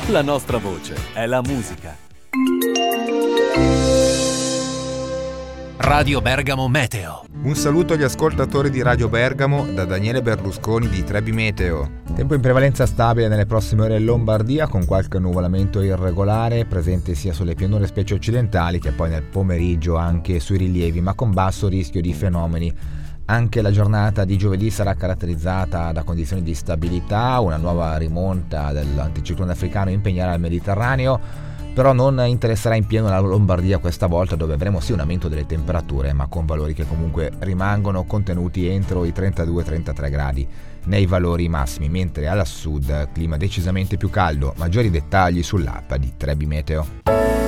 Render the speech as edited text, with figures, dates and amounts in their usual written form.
La nostra voce è la musica. Radio Bergamo Meteo. Un saluto agli ascoltatori di Radio Bergamo da Daniele Berlusconi di Trebi Meteo. Tempo in prevalenza stabile nelle prossime ore in Lombardia, con qualche nuvolamento irregolare presente sia sulle pianure specie occidentali che poi nel pomeriggio anche sui rilievi, ma con basso rischio di fenomeni. Anche la giornata di giovedì sarà caratterizzata da condizioni di stabilità, una nuova rimonta dell'anticiclone africano impegnerà il Mediterraneo, però non interesserà in pieno la Lombardia questa volta, dove avremo sì un aumento delle temperature, ma con valori che comunque rimangono contenuti entro i 32-33 gradi nei valori massimi, mentre alla sud clima decisamente più caldo. Maggiori dettagli sull'app di Trebi Meteo.